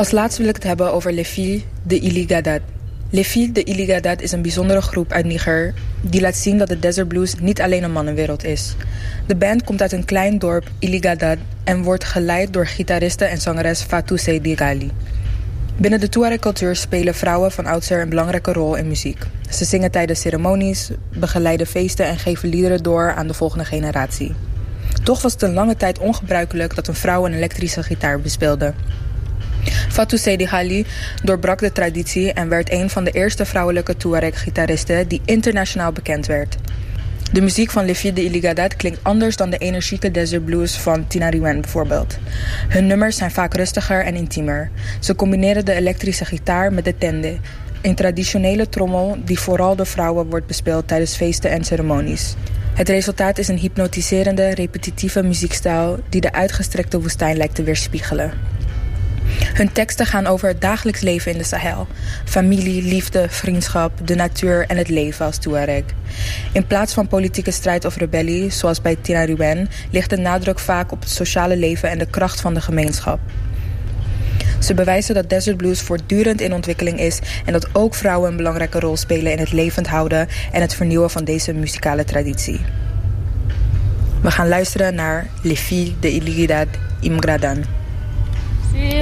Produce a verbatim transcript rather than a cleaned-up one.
Als laatste wil ik het hebben over Les Filles de Iligadad. Les Filles de Iligadad is een bijzondere groep uit Niger die laat zien dat de Desert Blues niet alleen een mannenwereld is. De band komt uit een klein dorp, Iligadad, en wordt geleid door gitariste en zangeres Fatou Seydi Ghali. Binnen de Tuareg-cultuur spelen vrouwen van oudsher een belangrijke rol in muziek. Ze zingen tijdens ceremonies, begeleiden feesten en geven liederen door aan de volgende generatie. Toch was het een lange tijd ongebruikelijk dat een vrouw een elektrische gitaar bespeelde. Fatou Seydi Ghali doorbrak de traditie en werd een van de eerste vrouwelijke Tuareg-gitaristen die internationaal bekend werd. De muziek van Les Filles de Iligadad klinkt anders dan de energieke desert blues van Tinariwen bijvoorbeeld. Hun nummers zijn vaak rustiger en intiemer. Ze combineren de elektrische gitaar met de tende, een traditionele trommel die vooral door vrouwen wordt bespeeld tijdens feesten en ceremonies. Het resultaat is een hypnotiserende, repetitieve muziekstijl die de uitgestrekte woestijn lijkt te weerspiegelen. Hun teksten gaan over het dagelijks leven in de Sahel. Familie, liefde, vriendschap, de natuur en het leven als Tuareg. In plaats van politieke strijd of rebellie, zoals bij Tinariwen, ligt de nadruk vaak op het sociale leven en de kracht van de gemeenschap. Ze bewijzen dat Desert Blues voortdurend in ontwikkeling is en dat ook vrouwen een belangrijke rol spelen in het levend houden en het vernieuwen van deze muzikale traditie. We gaan luisteren naar Les Filles de Iligadad Imgradan.